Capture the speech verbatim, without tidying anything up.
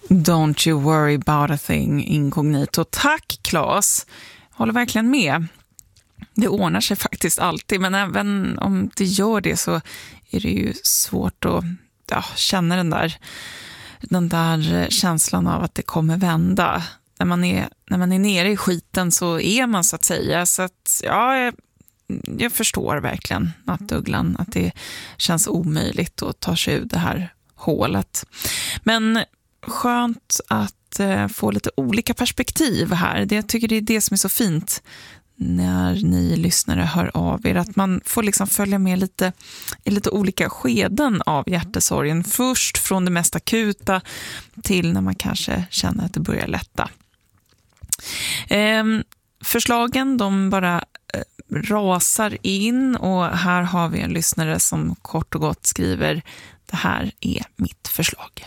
Don't you worry about a thing, Inkognito. Tack, Claes. Håller verkligen med. Det ordnar sig faktiskt alltid, men även om det gör det så är det ju svårt att ja, känna den där, den där känslan av att det kommer vända. När man är, när man är nere i skiten så är man så att säga. Så att, ja, jag, jag förstår verkligen Nattugglan, att det känns omöjligt att ta sig ur det här hålet. Men skönt att eh, få lite olika perspektiv här. Det, jag tycker det är det som är så fint när ni lyssnare hör av er. Att man får liksom följa med lite i lite olika skeden av hjärtesorgen. Först från det mest akuta till när man kanske känner att det börjar lätta. Eh, förslagen, de bara eh, rasar in, och här har vi en lyssnare som kort och gott skriver: det här är mitt förslag.